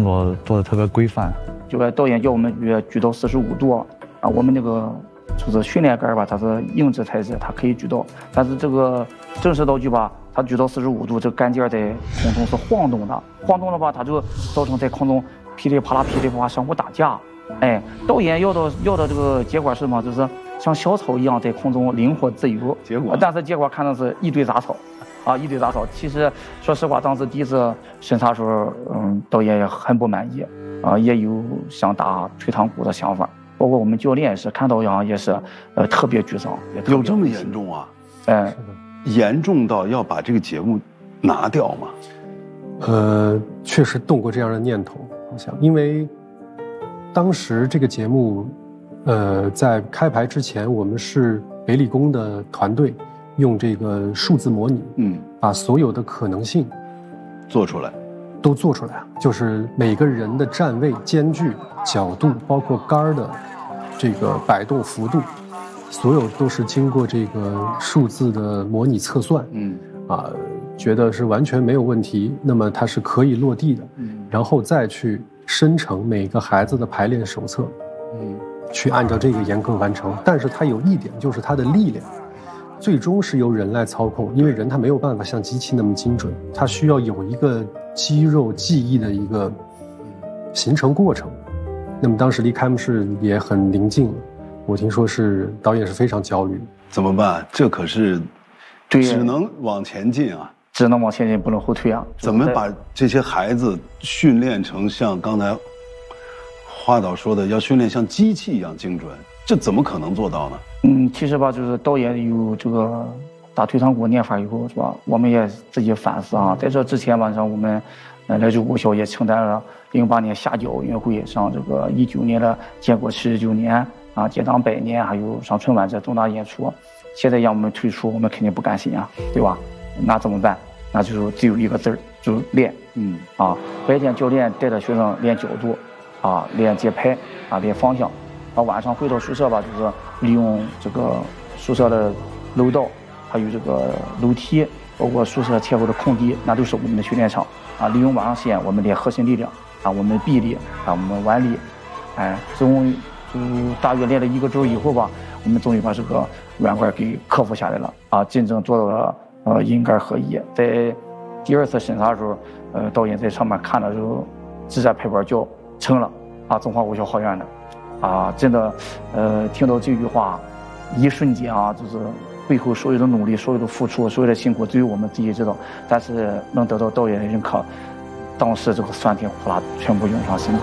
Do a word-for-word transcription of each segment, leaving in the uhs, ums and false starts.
作做的特别规范。 这个导演叫我们举举到四十五度啊，我们那个就是训练杆吧，它是硬质材质，它可以举到，但是这个正式道具吧，它举到四十五度，这个杆件在空中是晃动的，晃动的话，它就造成在空中噼里啪啦噼里啪啦相互打架。哎，导演要的要的这个结果是什么？就是像小草一样在空中灵活自由。 结果， 但是结果看的是一堆杂草，啊，一堆杂草。其实说实话，当时第一次审查时候，嗯，导演也很不满意，啊，也有想打退堂鼓的想法。包括我们教练也是看到样也是，呃，特别沮丧。 有这么严重啊？ 哎， 严重到要把这个节目拿掉吗？ 呃，确实动过这样的念头，好像因为。当时这个节目，呃，在开排之前，我们是北理工的团队，用这个数字模拟，嗯，把所有的可能性做出来， 都做出来，就是每个人的站位、间距、角度，包括杆的这个摆动幅度，所有都是经过这个数字的模拟测算，嗯，啊，觉得是完全没有问题，那么它是可以落地的，嗯，然后再去。生成每个孩子的排练手册，嗯，去按照这个严格完成。但是它有一点，就是它的力量，最终是由人来操控，因为人他没有办法像机器那么精准，他需要有一个肌肉记忆的一个形成过程。那么当时离开幕式也很临近，我听说是导演是非常焦虑， 怎么办？这可是，只能往前进啊。 只能往前进，不能后退啊！ 怎么把这些孩子训练成像刚才华导说的，要训练像机器一样精准？这怎么可能做到呢？ 嗯，其实吧，就是导演有这个打退堂鼓念法以后，是吧？我们也自己反思啊。在这之前晚上，我们呃来州国校也承担了零八年夏季奥运会上这个一九年的建国七十九年啊，建党百年，还有上春晚这重大演出。现在让我们退出，我们肯定不甘心啊，对吧？那怎么办？那就是只有一个字儿，就是练。嗯啊，白天教练带着学生练角度，啊，练节拍，啊，练方向。啊，晚上回到宿舍吧，就是利用这个宿舍的楼道，还有这个楼梯，包括宿舍前后的空地，那都是我们的训练场。啊，利用晚上时间，我们练核心力量，啊，我们臂力，啊，我们腕力。哎，终就大约练了一个周以后吧，我们终于把这个软块给克服下来了。啊，真正做到了。呃，阴杆合一。在第二次审查的时候，呃，导演在上面看的时候，直接拍板叫成了啊，中华武校好院的，啊，真的，呃，听到这句话，一瞬间啊，就是背后所有的努力、所有的付出、所有的辛苦，只有我们自己知道。但是能得到导演的认可，当时这个酸甜苦辣全部涌上心头。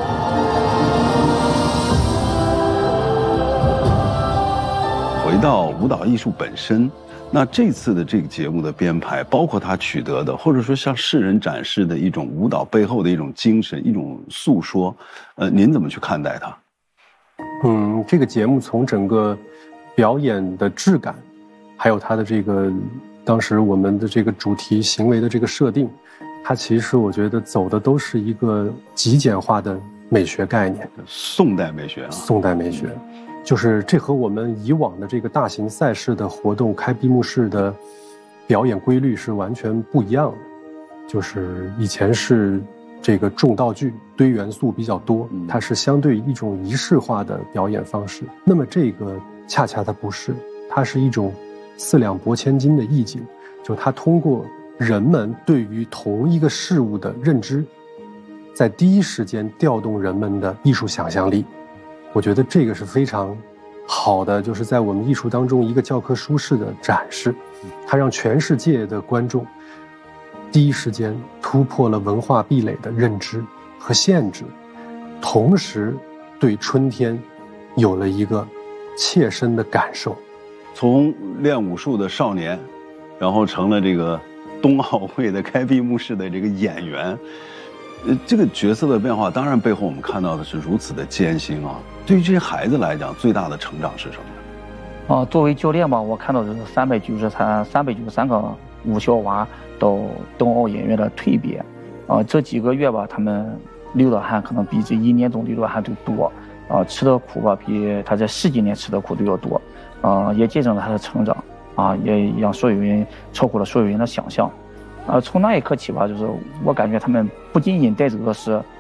回到舞蹈艺术本身。那这次的这个节目的编排，包括他取得的，或者说向世人展示的一种舞蹈背后的一种精神、一种诉说，呃，您怎么去看待它？ 嗯，这个节目从整个表演的质感，还有它的这个当时我们的这个主题行为的这个设定，它其实我觉得走的都是一个极简化的美学概念， 宋代美学啊， 宋代美学。就是这和我们以往的这个大型赛事的活动开闭幕式的表演规律是完全不一样的。就是以前是这个重道具堆元素比较多，它是相对一种仪式化的表演方式。那么这个恰恰它不是，它是一种四两拨千斤的意境，就它通过人们对于同一个事物的认知，在第一时间调动人们的艺术想象力。我觉得这个是非常好的，就是在我们艺术当中一个教科书式的展示，它让全世界的观众第一时间突破了文化壁垒的认知和限制，同时对春天有了一个切身的感受。 从练武术的少年，然后成了这个冬奥会的开闭幕式的这个演员，呃，这个角色的变化，当然背后我们看到的是如此的艰辛啊。对于这些孩子来讲，最大的成长是什么呢？ 啊，作为教练吧，我看到的是三百九十三、三百九十三个武校娃到冬奥演员的蜕变。啊，这几个月吧，他们流的汗可能比这一年中流的汗都多。啊，吃的苦吧，比他这十几年吃的苦都要多。啊，也见证了他的成长。啊，也让所有人超过了所有人的想象。啊，从那一刻起吧，就是我感觉他们不仅仅带走的是